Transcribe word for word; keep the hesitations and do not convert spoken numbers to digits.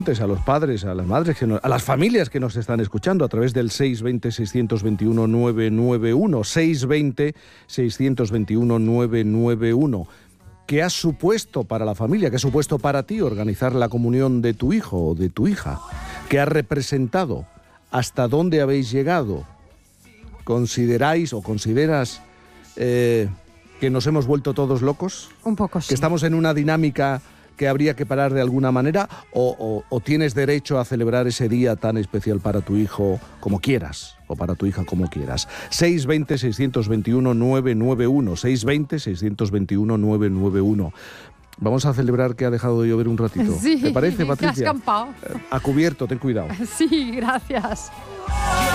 a los padres, a las madres, que nos, a las familias que nos están escuchando a través del seis veinte, seiscientos veintiuno, novecientos noventa y uno, seis veinte, seiscientos veintiuno, novecientos noventa y uno. ¿Qué ha supuesto para la familia? ¿Qué ha supuesto para ti organizar la comunión de tu hijo o de tu hija? ¿Qué ha representado? ¿Hasta dónde habéis llegado? ¿Consideráis o consideras eh, que nos hemos vuelto todos locos? Un poco sí. ¿Que estamos en una dinámica que habría que parar de alguna manera? ¿O, o, o tienes derecho a celebrar ese día tan especial para tu hijo como quieras? O para tu hija como quieras. seis veinte, seiscientos veintiuno, novecientos noventa y uno. seis veinte, seiscientos veintiuno, novecientos noventa y uno. Vamos a celebrar que ha dejado de llover un ratito. Sí, ¿Te parece, te has Patricia? escampado. A cubierto, ten cuidado. Sí, gracias.